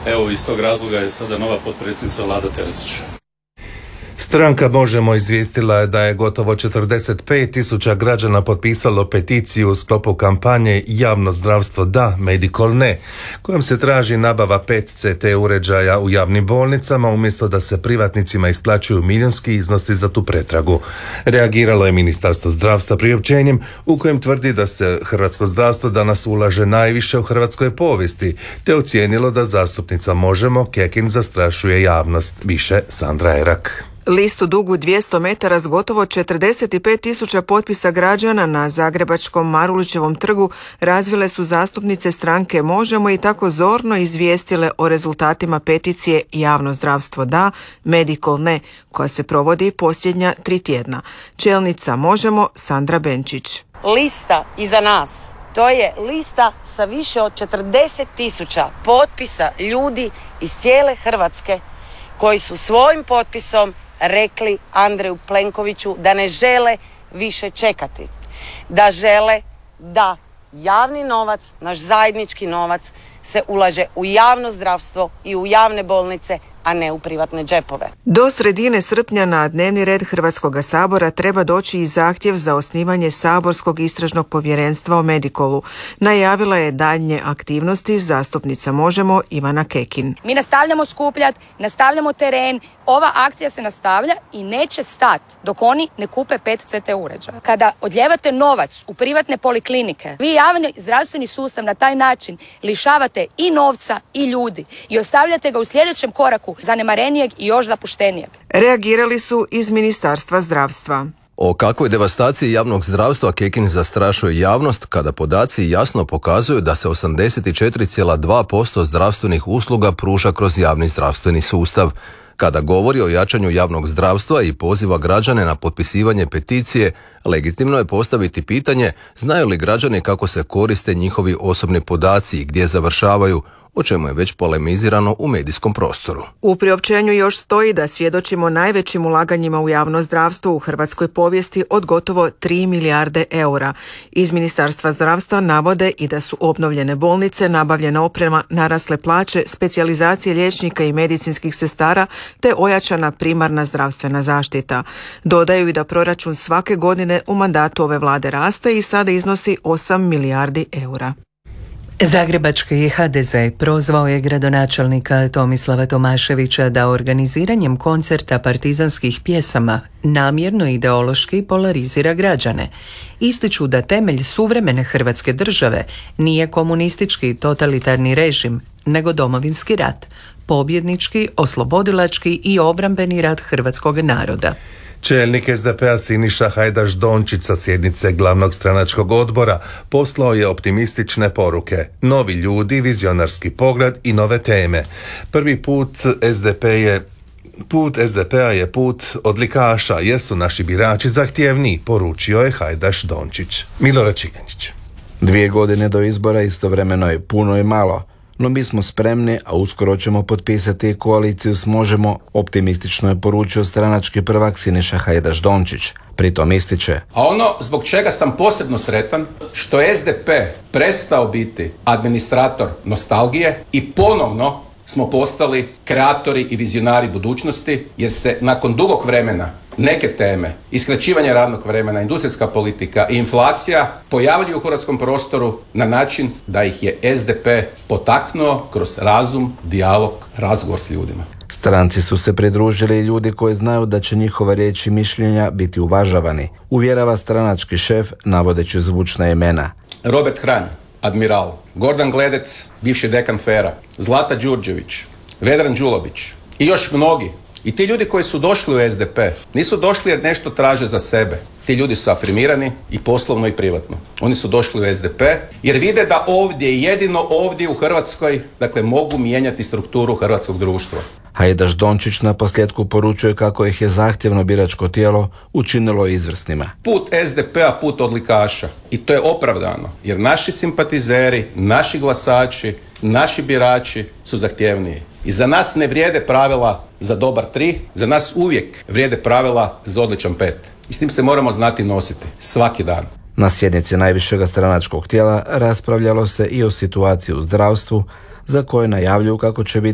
Evo, iz tog razloga je sada nova potpredsjednica Vlada Terzić. Stranka Možemo izvijestila je da je gotovo 45.000 građana potpisalo peticiju u sklopu kampanje Javno zdravstvo da, Medical ne, kojom se traži nabava 5 CT uređaja u javnim bolnicama umjesto da se privatnicima isplaćuju milijunski iznosi za tu pretragu. Reagiralo je Ministarstvo zdravstva priopćenjem u kojem tvrdi da se hrvatsko zdravstvo danas ulaže najviše u hrvatskoj povijesti, te ocijenilo da zastupnica Možemo Kekin zastrašuje javnost. Više Sandra Erak. Listu dugu 200 metara s gotovo 45.000 potpisa građana na zagrebačkom Marulićevom trgu razvile su zastupnice stranke Možemo i tako zorno izvijestile o rezultatima peticije Javno zdravstvo da, Medical ne, koja se provodi posljednja 3 tjedna. Čelnica Možemo Sandra Benčić. Lista iza nas, to je lista sa više od 40.000 potpisa ljudi iz cijele Hrvatske koji su svojim potpisom rekli Andreju Plenkoviću da ne žele više čekati, da žele da javni novac, naš zajednički novac, se ulaže u javno zdravstvo i u javne bolnice, a ne u privatne džepove. Do sredine srpnja na dnevni red Hrvatskoga sabora treba doći i zahtjev za osnivanje saborskog istražnog povjerenstva o Medicolu. Najavila je daljnje aktivnosti zastupnica Možemo Ivana Kekin. Mi nastavljamo skupljati, nastavljamo teren, ova akcija se nastavlja i neće stati dok oni ne kupe 5 CT uređaja. Kada odljevate novac u privatne poliklinike, vi javni zdravstveni sustav na taj način lišavate i novca i ljudi i ostavljate ga u sljedećem koraku zanemarenijeg i još zapuštenijeg. Reagirali su iz Ministarstva zdravstva. O kakvoj devastaciji javnog zdravstva Kekin zastrašuje javnost kada podaci jasno pokazuju da se 84,2% zdravstvenih usluga pruža kroz javni zdravstveni sustav. Kada govori o jačanju javnog zdravstva i poziva građane na potpisivanje peticije, legitimno je postaviti pitanje znaju li građani kako se koriste njihovi osobni podaci i gdje završavaju, o čemu je već polemizirano u medijskom prostoru. U priopćenju još stoji da svjedočimo najvećim ulaganjima u javno zdravstvo u hrvatskoj povijesti od gotovo 3 milijarde eura. Iz Ministarstva zdravstva navode i da su obnovljene bolnice, nabavljena oprema, narasle plaće, specijalizacije liječnika i medicinskih sestara te ojačana primarna zdravstvena zaštita. Dodaju i da proračun svake godine u mandatu ove vlade raste i sada iznosi 8 milijardi eura. Zagrebački HDZ prozvao je gradonačelnika Tomislava Tomaševića da organiziranjem koncerta partizanskih pjesama namjerno ideološki polarizira građane. Ističu da temelj suvremene Hrvatske države nije komunistički totalitarni režim, nego Domovinski rat, pobjednički, oslobodilački i obrambeni rat hrvatskog naroda. Čelnik SDP-a Siniša Hajdaš Dončić sa sjednice glavnog stranačkog odbora poslao je optimistične poruke. Novi ljudi, vizionarski pogled i nove teme. Prvi put SDP-a je put odlikaša jer su naši birači zahtjevniji, poručio je Hajdaš Dončić. Milorad Čiganić. 2 godine do izbora istovremeno je puno i malo. No mi smo spremni, a uskoro ćemo potpisati koaliciju s Možemo, optimistično je poručio stranački prvak Siniša Hajdaš Dončić. Pritom ističe: a ono zbog čega sam posebno sretan, što je SDP prestao biti administrator nostalgije i ponovno smo postali kreatori i vizionari budućnosti, jer se nakon dugog vremena neke teme, iskraćivanje radnog vremena, industrijska politika i inflacija pojavljuju u hrvatskom prostoru na način da ih je SDP potaknuo kroz razum, dijalog, razgovor s ljudima. Stranci su se pridružili i ljudi koji znaju da će njihova riječ i mišljenja biti uvažavani, uvjerava stranački šef navodeći zvučna imena: Robert Hranj, admiral, Gordan Gledec, bivši dekan FER-a, Zlata Đurđević, Vedran Đulović i još mnogi. I ti ljudi koji su došli u SDP nisu došli jer nešto traže za sebe. Ti ljudi su afirmirani i poslovno i privatno. Oni su došli u SDP jer vide da ovdje, jedino ovdje u Hrvatskoj, dakle, mogu mijenjati strukturu hrvatskog društva. Hajdaš Dončić na posljedku poručuje kako ih je zahtjevno biračko tijelo učinilo izvrsnima. Put SDP-a, put odlikaša. I to je opravdano, jer naši simpatizeri, naši glasači, naši birači su zahtjevniji. I za nas ne vrijede pravila za dobar 3, za nas uvijek vrijede pravila za odličan 5. I s tim se moramo znati nositi svaki dan. Na sjednici najvišega stranačkog tijela raspravljalo se i o situaciji u zdravstvu, za koje najavljuju kako će biti